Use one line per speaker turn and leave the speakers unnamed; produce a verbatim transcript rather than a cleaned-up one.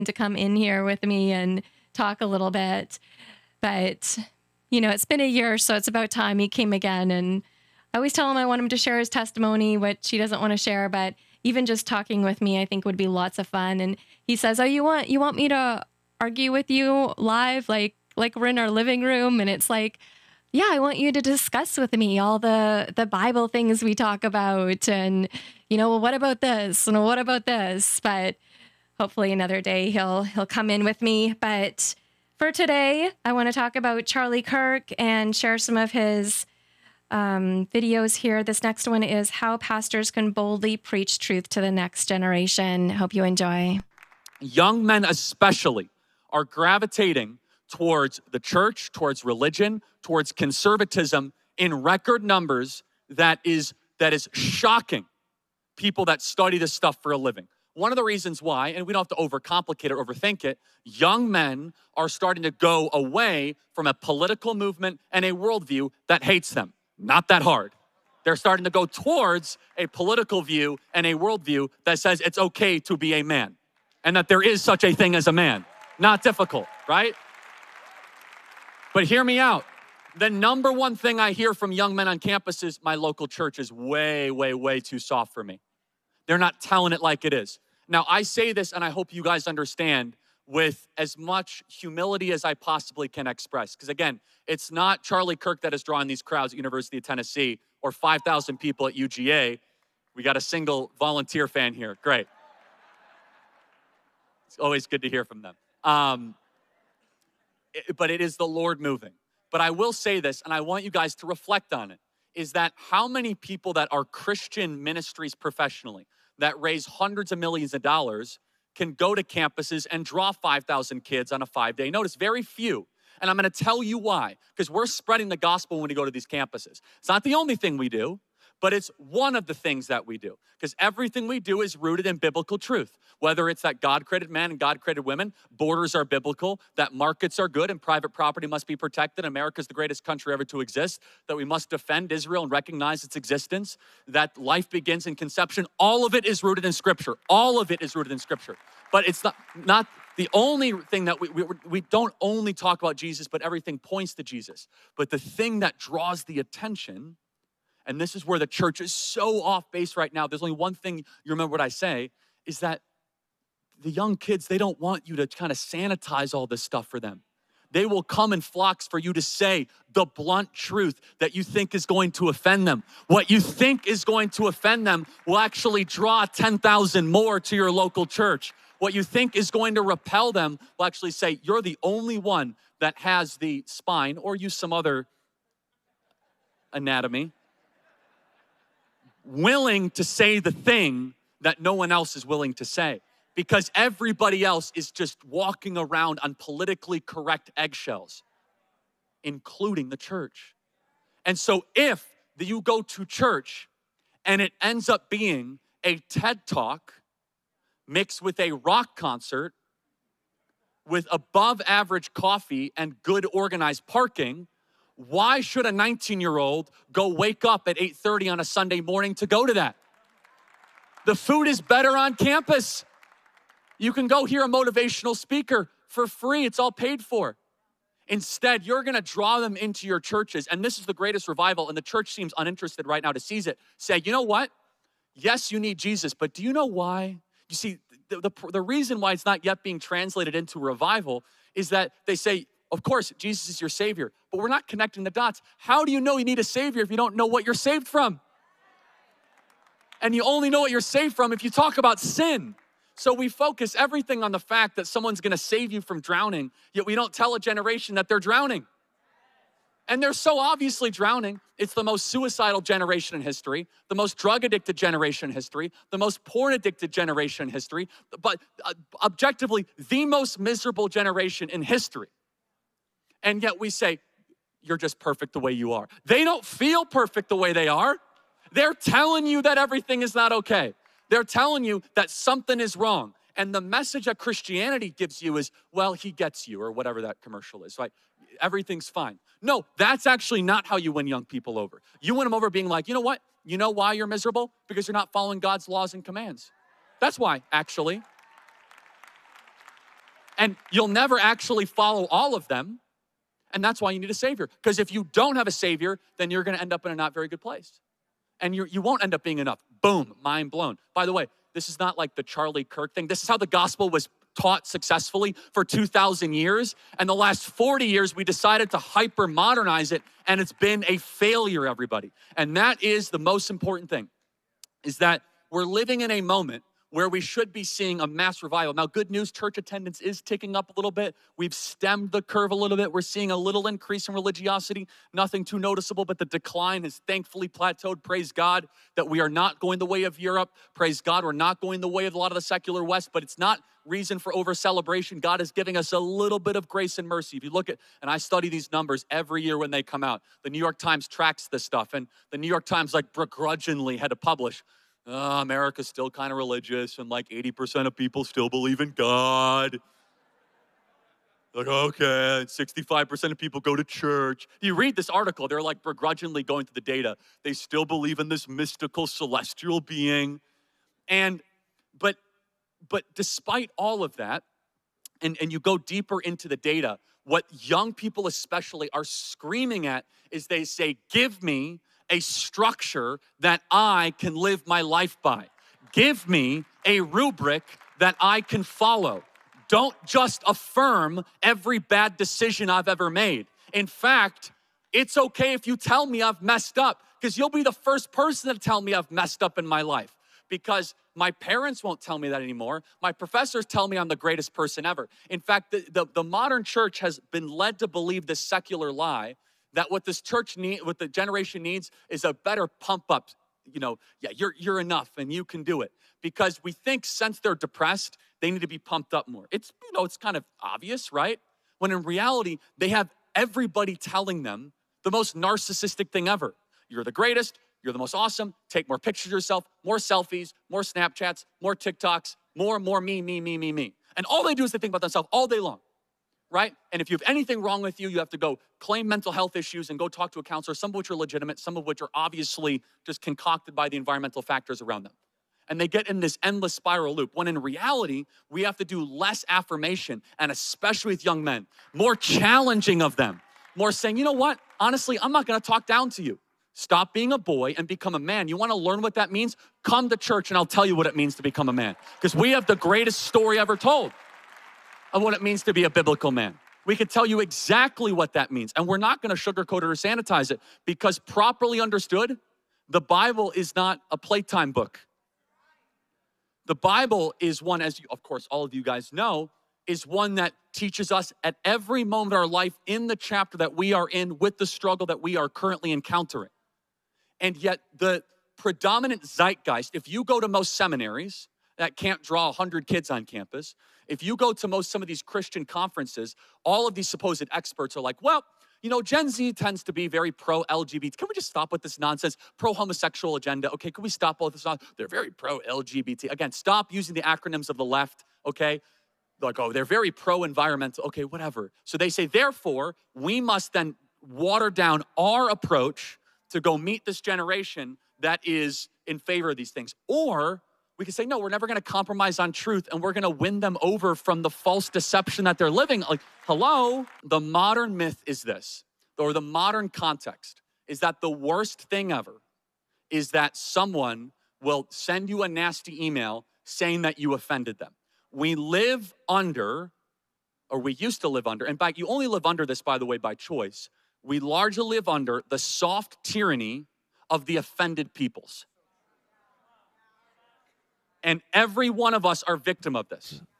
to come in here with me and talk a little bit. But, you know, it's been a year, so it's about time he came again. And I always tell him I want him to share his testimony, which he doesn't want to share, but even just talking with me, I think would be lots of fun. And he says, oh, you want, you want me to argue with you live? Like, like we're in our living room. And it's like, yeah, I want you to discuss with me all the, the Bible things we talk about. And, you know, well, what about this? And what about this? But hopefully another day he'll, he'll come in with me. But for today, I want to talk about Charlie Kirk and share some of his um, videos here. This next one is how pastors can boldly preach truth to the next generation. Hope you enjoy.
Young men especially are gravitating towards the church, towards religion, towards conservatism in record numbers that is, that is shocking people that study this stuff for a living. One of the reasons why, and we don't have to overcomplicate or overthink it, young men are starting to go away from a political movement and a worldview that hates them. Not that hard. They're starting to go towards a political view and a worldview that says it's okay to be a man and that there is such a thing as a man. Not difficult, right? But hear me out. The number one thing I hear from young men on campus is my local church is way, way, way too soft for me. They're not telling it like it is. Now, I say this, and I hope you guys understand, with as much humility as I possibly can express. Because again, it's not Charlie Kirk that is drawing these crowds at University of Tennessee or five thousand people at U G A. We got a single volunteer fan here. Great. It's always good to hear from them. Um, it, but it is the Lord moving. But I will say this, and I want you guys to reflect on it, is that how many people that are Christian ministries professionally that raise hundreds of millions of dollars can go to campuses and draw five thousand kids on a five-day notice? Very few. And I'm going to tell you why. Because we're spreading the gospel when we go to these campuses. It's not the only thing we do, but it's one of the things that we do. Because everything we do is rooted in biblical truth. Whether it's that God created man and God created women, borders are biblical, that markets are good and private property must be protected, America's the greatest country ever to exist, that we must defend Israel and recognize its existence, that life begins in conception. All of it is rooted in Scripture. All of it is rooted in Scripture. But it's not, not the only thing that we, we, we don't only talk about Jesus, but everything points to Jesus. But the thing that draws the attention, and this is where the church is so off base right now. There's only one thing, you remember what I say, is that the young kids, they don't want you to kind of sanitize all this stuff for them. They will come in flocks for you to say the blunt truth that you think is going to offend them. What you think is going to offend them will actually draw ten thousand more to your local church. What you think is going to repel them will actually say, you're the only one that has the spine, or use some other anatomy, willing to say the thing that no one else is willing to say. Because everybody else is just walking around on politically correct eggshells, including the church. And so if you go to church and it ends up being a TED Talk mixed with a rock concert with above average coffee and good organized parking, why should a nineteen-year-old go wake up at eight thirty on a Sunday morning to go to that? The food is better on campus. You can go hear a motivational speaker for free. It's all paid for. Instead, you're going to draw them into your churches. And this is the greatest revival. And the church seems uninterested right now to seize it. Say, you know what? Yes, you need Jesus. But do you know why? You see, the, the, the reason why it's not yet being translated into revival is that they say, of course, Jesus is your Savior. But we're not connecting the dots. How do you know you need a Savior if you don't know what you're saved from? And you only know what you're saved from if you talk about sin. So we focus everything on the fact that someone's gonna save you from drowning, yet we don't tell a generation that they're drowning. And they're so obviously drowning. It's the most suicidal generation in history, the most drug-addicted generation in history, the most porn-addicted generation in history, but uh, objectively, the most miserable generation in history. And yet we say, you're just perfect the way you are. They don't feel perfect the way they are. They're telling you that everything is not okay. They're telling you that something is wrong. And the message that Christianity gives you is, well, he gets you, or whatever that commercial is, right? Everything's fine. No, that's actually not how you win young people over. You win them over being like, you know what? You know why you're miserable? Because you're not following God's laws and commands. That's why, actually. And you'll never actually follow all of them. And that's why you need a Savior. Because if you don't have a Savior, then you're going to end up in a not very good place. And you you won't end up being enough. Boom, mind blown. By the way, this is not like the Charlie Kirk thing. This is how the gospel was taught successfully for two thousand years. And the last forty years, we decided to hyper modernize it. And it's been a failure, everybody. And that is the most important thing, is that we're living in a moment where we should be seeing a mass revival. Now, good news, church attendance is ticking up a little bit. We've stemmed the curve a little bit. We're seeing a little increase in religiosity, nothing too noticeable, but the decline has thankfully plateaued. Praise God that we are not going the way of Europe. Praise God, we're not going the way of a lot of the secular West, but it's not reason for over celebration. God is giving us a little bit of grace and mercy. If you look at, and I study these numbers every year when they come out, the New York Times tracks this stuff, and the New York Times like begrudgingly had to publish, Uh, America's still kind of religious and like eighty percent of people still believe in God. Like, okay, sixty-five percent of people go to church. You read this article, they're like begrudgingly going through the data. They still believe in this mystical celestial being. And, but, but despite all of that, and, and you go deeper into the data, what young people especially are screaming at is they say, give me a structure that I can live my life by. Give me a rubric that I can follow. Don't just affirm every bad decision I've ever made. In fact, it's okay if you tell me I've messed up, because you'll be the first person to tell me I've messed up in my life, because my parents won't tell me that anymore. My professors tell me I'm the greatest person ever. In fact, the, the, the modern church has been led to believe this secular lie that what this church need, what the generation needs is a better pump up. You know, yeah, you're, you're enough and you can do it. Because we think since they're depressed, they need to be pumped up more. It's, you know, it's kind of obvious, right? When in reality, they have everybody telling them the most narcissistic thing ever. You're the greatest, you're the most awesome, take more pictures of yourself, more selfies, more Snapchats, more TikToks, more and more me, me, me, me, me. And all they do is they think about themselves all day long. Right? And if you have anything wrong with you, you have to go claim mental health issues and go talk to a counselor, some of which are legitimate, some of which are obviously just concocted by the environmental factors around them. And they get in this endless spiral loop, when in reality, we have to do less affirmation, and especially with young men, more challenging of them, more saying, you know what? Honestly, I'm not gonna talk down to you. Stop being a boy and become a man. You wanna learn what that means? Come to church and I'll tell you what it means to become a man. Because we have the greatest story ever told of what it means to be a biblical man. We can tell you exactly what that means. And we're not gonna sugarcoat it or sanitize it, because properly understood, the Bible is not a playtime book. The Bible is one, as you, of course all of you guys know, is one that teaches us at every moment of our life in the chapter that we are in with the struggle that we are currently encountering. And yet the predominant zeitgeist, if you go to most seminaries that can't draw one hundred kids on campus, if you go to most some of these Christian conferences, all of these supposed experts are like, well, you know, Gen Z tends to be very pro-L G B T. Can we just stop with this nonsense? Pro-homosexual agenda. Okay, can we stop all this nonsense? They're very pro-L G B T. Again, stop using the acronyms of the left, okay? Like, oh, they're very pro-environmental. Okay, whatever. So they say, therefore, we must then water down our approach to go meet this generation that is in favor of these things. Or we can say, no, we're never gonna compromise on truth, and we're gonna win them over from the false deception that they're living. Like, hello? The modern myth is this, or the modern context is that the worst thing ever is that someone will send you a nasty email saying that you offended them. We live under, or we used to live under, in fact, you only live under this, by the way, by choice. We largely live under the soft tyranny of the offended peoples. And every one of us are victim of this.